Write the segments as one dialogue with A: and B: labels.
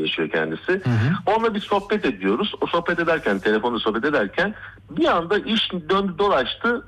A: yaşıyor kendisi.
B: Hı hı.
A: Onunla bir sohbet ediyoruz. O sohbet ederken, telefonda sohbet ederken bir anda iş döndü dolaştı.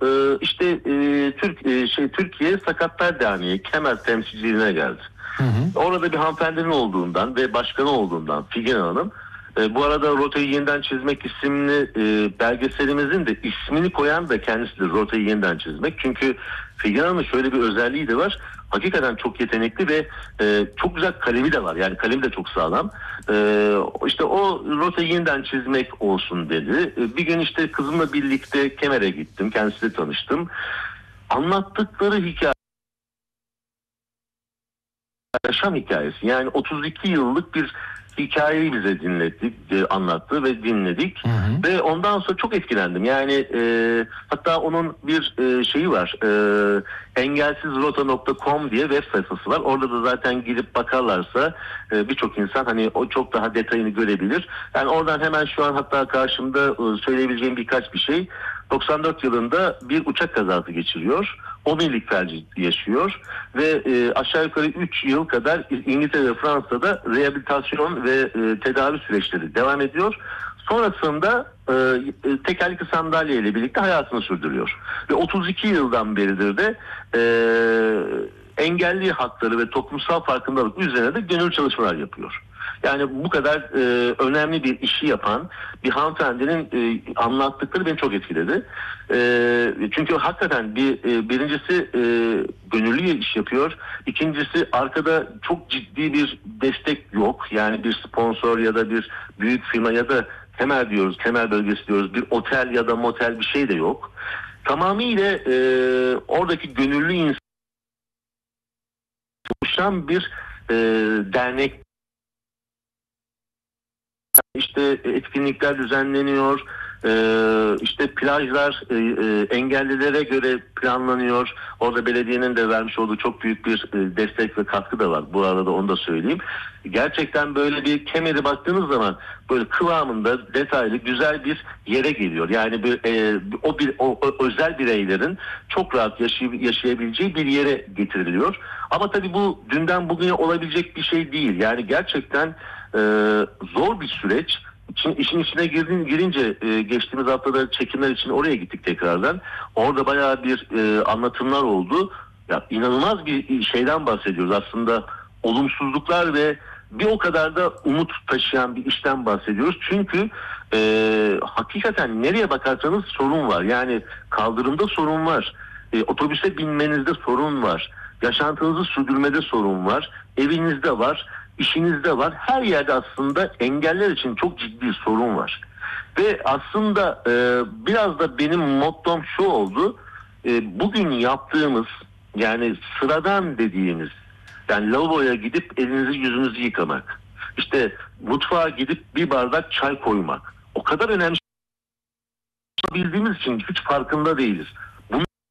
A: Türkiye Sakatlar Derneği Kemer temsilciliğine geldi.
B: Hı hı.
A: Orada bir hanımefendinin olduğundan ve başkanı olduğundan Figen Hanım, bu arada Rotayı Yeniden Çizmek isimli belgeselimizin de ismini koyan da kendisidir, Rotayı Yeniden Çizmek. Çünkü Figen Hanım'ın şöyle bir özelliği de var. Hakikaten çok yetenekli ve çok güzel kalemi de var. Yani kalemi de çok sağlam. İşte o Rotayı Yeniden Çizmek olsun dedi. Bir gün işte kızımla birlikte Kemer'e gittim. Kendisiyle tanıştım. Anlattıkları hikaye, yaşam hikayesi. Yani 32 yıllık bir hikayeyi bize anlattı ve dinledik.
B: Hı hı.
A: Ve ondan sonra çok etkilendim. Yani hatta onun bir şeyi var. Engelsizrota.com diye web sayfası var. Orada da zaten gidip bakarlarsa birçok insan hani o çok daha detayını görebilir. Yani oradan hemen şu an hatta karşımda söyleyebileceğim birkaç bir şey. 94 yılında bir uçak kazası geçiriyor. Omurilik felci yaşıyor ve aşağı yukarı 3 yıl kadar İngiltere ve Fransa'da rehabilitasyon ve tedavi süreçleri devam ediyor. Sonrasında tekerlekli sandalye ile birlikte hayatını sürdürüyor. Ve 32 yıldan beridir de engelli hakları ve toplumsal farkındalık üzerine de gönüllü çalışmalar yapıyor. Yani bu kadar önemli bir işi yapan bir hanımefendinin anlattıkları beni çok etkiledi. Çünkü hakikaten birincisi gönüllü iş yapıyor. İkincisi arkada çok ciddi bir destek yok. Yani bir sponsor ya da bir büyük firma ya da Kemer diyoruz, Kemer bölgesi diyoruz. Bir otel ya da motel bir şey de yok. Tamamıyla oradaki gönüllü insan oluşan bir dernek. İşte etkinlikler düzenleniyor, işte plajlar engellilere göre planlanıyor. Orada belediyenin de vermiş olduğu çok büyük bir destek ve katkı da var. Bu arada onu da söyleyeyim. Gerçekten böyle bir Kemer'e baktığınız zaman böyle kıvamında detaylı güzel bir yere geliyor. Yani o özel bireylerin çok rahat yaşayabileceği bir yere getiriliyor. Ama tabii bu dünden bugüne olabilecek bir şey değil. Yani gerçekten zor bir süreç. İşin içine girince geçtiğimiz haftada çekimler için oraya gittik tekrardan. Orada bayağı bir anlatımlar oldu. Ya inanılmaz bir şeyden bahsediyoruz aslında. Olumsuzluklar ve bir o kadar da umut taşıyan bir işten bahsediyoruz. Çünkü hakikaten nereye bakarsanız sorun var. Yani kaldırımda sorun var. Otobüse binmenizde sorun var. Yaşantınızı sürdürmede sorun var. Evinizde var. İşinizde var. Her yerde aslında engeller için çok ciddi sorun var. Ve aslında biraz da benim mottom şu oldu. Bugün yaptığımız yani sıradan dediğimiz yani lavaboya gidip elinizi yüzünüzü yıkamak. İşte mutfağa gidip bir bardak çay koymak. O kadar önemli bildiğimiz için hiç farkında değiliz.